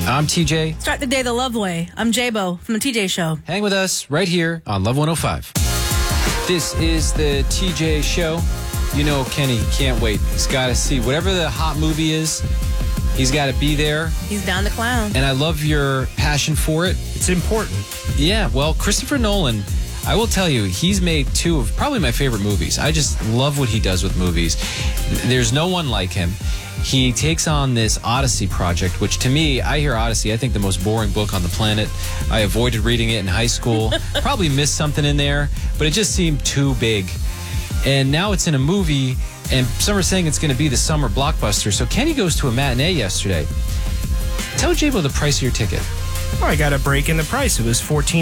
I'm TJ. Start the day the love way. I'm J-Bo from the TJ Show. Hang with us right here on Love 105. This is the TJ Show. You know Kenny can't wait. He's got to see whatever the hot movie is. He's got to be there. He's down to clown. And I love your passion for it. It's important. Yeah, well, Christopher Nolan, I will tell you, he's made two of probably my favorite movies. I just love what he does with movies. There's no one like him. He takes on this Odyssey project, which to me, I hear Odyssey, I think the most boring book on the planet. I avoided reading it in high school. Probably missed something in there, but it just seemed too big. And now it's in a movie, and some are saying it's going to be the summer blockbuster. So Kenny goes to a matinee yesterday. Tell J-Bo the price of your ticket. Oh, I got a break in the price. It was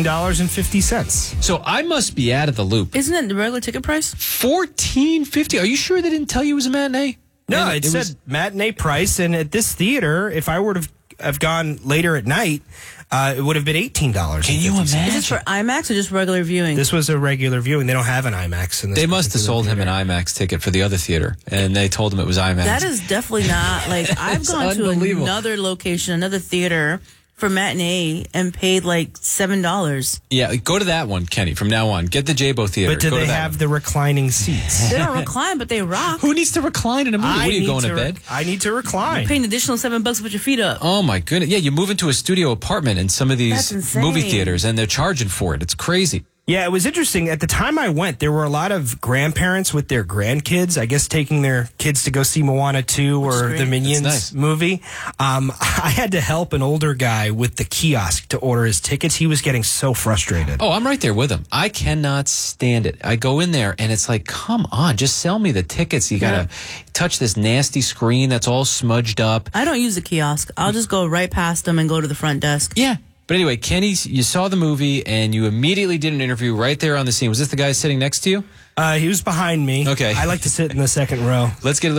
$14.50. So I must be out of the loop. Isn't it the regular ticket price? $14.50. Are you sure they didn't tell you it was a matinee? No, it said matinee price, and at this theater, if I were to have gone later at night, it would have been $18. Can you imagine? Is this for IMAX or just regular viewing? This was a regular viewing. They don't have an IMAX in this. They must have sold him an IMAX ticket for the other theater, and they told him it was IMAX. That is definitely not, like, I've gone to another location, another theater for matinee and paid like $7. Yeah, go to that one, Kenny, from now on. Get the J-Bo theater. But do they have the reclining seats? They don't recline, but they rock. Who needs to recline in a movie? What are you going to bed? I need to recline. You're paying an additional $7 to put your feet up. Oh, my goodness. Yeah, you move into a studio apartment in some of these movie theaters, and they're charging for it. It's crazy. Yeah, it was interesting. At the time I went, there were a lot of grandparents with their grandkids, I guess taking their kids to go see Moana 2 or the Minions movie. I had to help an older guy with the kiosk to order his tickets. He was getting so frustrated. Oh, I'm right there with him. I cannot stand it. I go in there, and it's like, come on, just sell me the tickets. You got to touch this nasty screen that's all smudged up. I don't use the kiosk. I'll just go right past them and go to the front desk. Yeah. But anyway, Kenny, you saw the movie, and you immediately did an interview right there on the scene. Was this the guy sitting next to you? He was behind me. Okay. I like to sit in the second row. Let's get a little